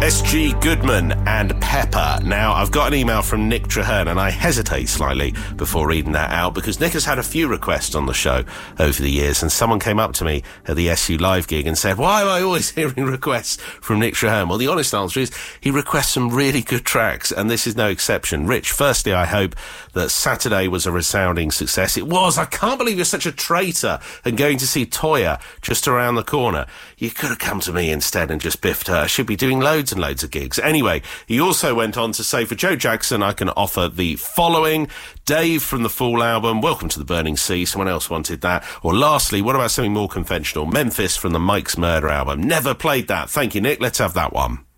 S.G. Goodman and Pepper. Now, I've got an email from Nick Traherne, and I hesitate slightly before reading that out because Nick has had a few requests on the show over the years, and someone came up to me at the SU Live gig and said, why am I always hearing requests from Nick Traherne? Well, the honest answer is he requests some really good tracks, and this is no exception. Rich, firstly, I hope that Saturday was a resounding success. It was. I can't believe you're such a traitor and going to see Toyah just around the corner. You could have come to me instead and just biffed her. She'd be doing loads and loads of gigs. Anyway, he also went on to say, for Joe Jackson, I can offer the following. Dave from the Fall album, Welcome to the Burning Sea. Someone else wanted that. Or lastly, what about something more conventional? Memphis from the Mike's Murder album. Never played that. Thank you, Nick. Let's have that one.